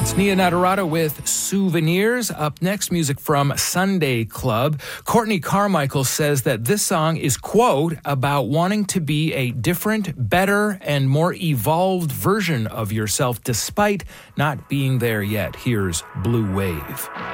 It's Nia Nadarata with Souvenirs. Up next, music from Sunday Club. Courtney Carmichael says that this song is, quote, about wanting to be a different, better, and more evolved version of yourself despite not being there yet. Here's Blue Wave.